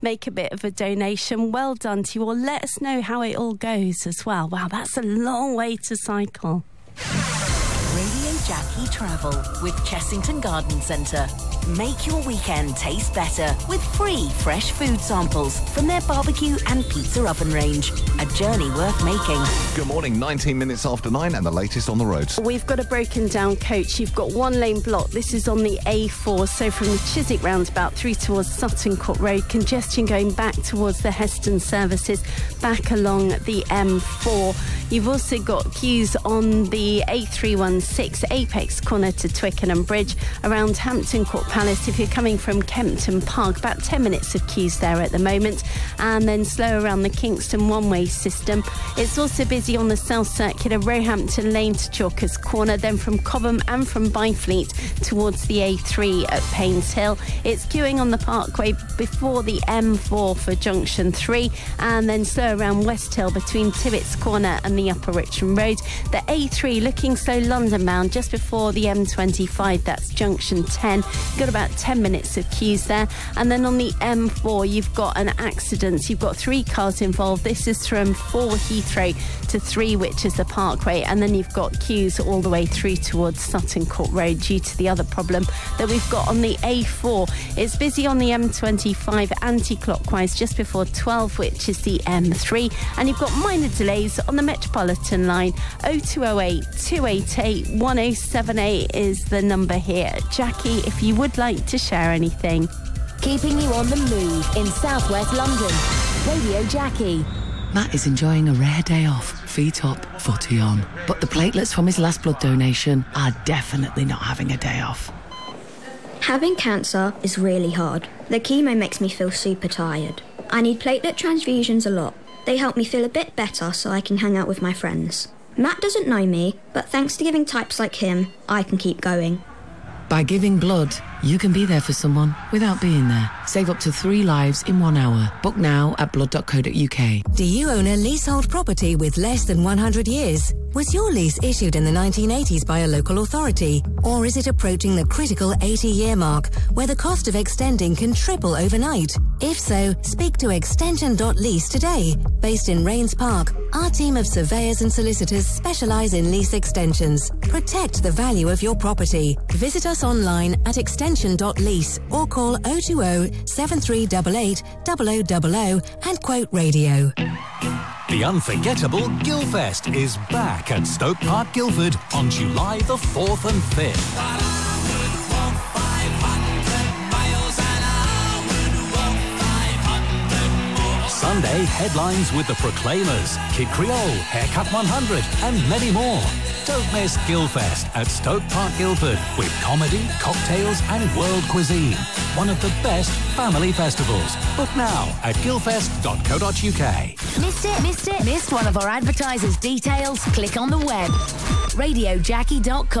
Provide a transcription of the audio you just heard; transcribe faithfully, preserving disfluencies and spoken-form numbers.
make a bit of a donation. Well done to you all. Let us know how it all goes as well. Wow, that's a long way to cycle. Radio Jackie Travel with Chessington Garden Centre. Make your weekend taste better with free fresh food samples from their barbecue and pizza oven range. A journey worth making. Good morning, nineteen minutes after nine and the latest on the roads. We've got a broken down coach. You've got one lane block. This is on the A four, so from the Chiswick roundabout through towards Sutton Court Road. Congestion going back towards the Heston services, back along the M four. You've also got queues on the A three sixteen Apex corner to Twickenham Bridge, around Hampton Court Palace if you're coming from Kempton Park. About ten minutes of queues there at the moment, and then slow around the Kingston one-way system. It's also busy on the South Circular, Roehampton Lane to Chalkers Corner, then from Cobham and from Byfleet towards the A three at Paynes Hill. It's queuing on the Parkway before the M four for Junction three, and then slow around West Hill between Tibbets Corner and the Upper Richmond Road. The A three looking slow London bound just before the M twenty-five, that's Junction ten. Got about ten minutes of queues there. And then on the M four, you've got an accident. You've got three cars involved. This is from four Heathrow to three, which is the Parkway. And then you've got queues all the way through towards Sutton Court Road due to the other problem that we've got on the A four. It's busy on the M twenty-five anti-clockwise just before twelve, which is the M three. And you've got minor delays on the Metropolitan line. oh two oh eight, two eight eight, one oh seven eight is the number here. Jackie, if you would like to share anything. Keeping you on the move in southwest London. Radio Jackie. Matt is enjoying a rare day off, feet up, footy on. But the platelets from his last blood donation are definitely not having a day off. Having cancer is really hard. The chemo makes me feel super tired. I need platelet transfusions a lot. They help me feel a bit better so I can hang out with my friends. Matt doesn't know me, but thanks to giving types like him, I can keep going. By giving blood, you can be there for someone without being there. Save up to three lives in one hour. Book now at blood dot co dot uk. Do you own a leasehold property with less than one hundred years? Was your lease issued in the nineteen eighties by a local authority? Or is it approaching the critical eighty-year mark, where the cost of extending can triple overnight? If so, speak to extension dot lease today. Based in Rains Park, our team of surveyors and solicitors specialise in lease extensions. Protect the value of your property. Visit us online at extension dot lease or call oh two oh, seven three eight eight, oh oh oh oh and quote radio. The unforgettable Guildfest is back at Stoke Park, Guildford on July the fourth and fifth. Sunday, headlines with the Proclaimers, Kid Creole, Haircut one hundred and many more. Don't miss Guildfest at Stoke Park, Guildford, with comedy, cocktails and world cuisine. One of the best family festivals. Book now at guildfest dot co dot uk. Missed it? Missed it? Missed one of our advertisers' details? Click on the web. radio jackie dot com.